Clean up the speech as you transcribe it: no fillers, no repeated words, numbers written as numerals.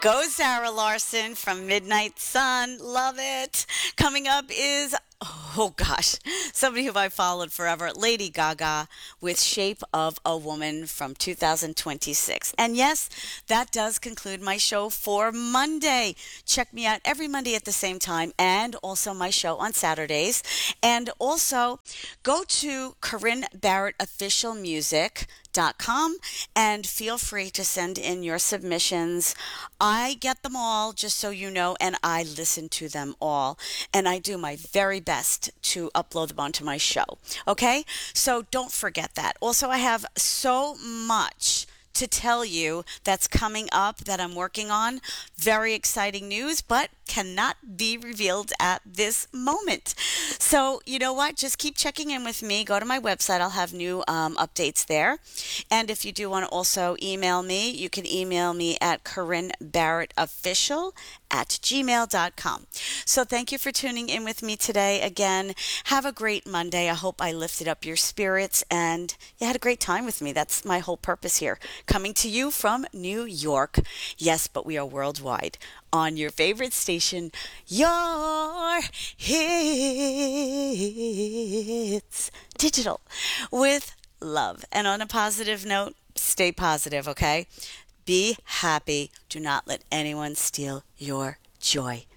Go Sarah Larson from Midnight Sun. Love it. Coming up is, oh gosh, somebody who I followed forever, Lady Gaga with Shape of a Woman from 2026. And yes, that does conclude my show for Monday. Check me out every Monday at the same time and also my show on Saturdays. And also go to Corinne Barrett Official Music.com and feel free to send in your submissions. I get them all, just so you know, and I listen to them all. And I do my very best to upload them onto my show. Okay? So don't forget that. Also, I have so much to tell you that's coming up that I'm working on. Very exciting news, but cannot be revealed at this moment. So, you know what? Just keep checking in with me. Go to my website. I'll have new updates there. And if you do want to also email me, you can email me at CorinneBarrettOfficial@gmail.com. So thank you for tuning in with me today. Again, have a great Monday. I hope I lifted up your spirits and you had a great time with me. That's my whole purpose here. Coming to you from New York. Yes, but we are worldwide on your favorite station, your hits digital with love. And on a positive note, stay positive, okay? Be happy. Do not let anyone steal your joy.